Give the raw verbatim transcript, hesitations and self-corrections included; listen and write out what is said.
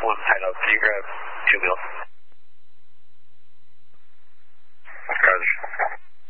was tied up. Can you grab two wheels?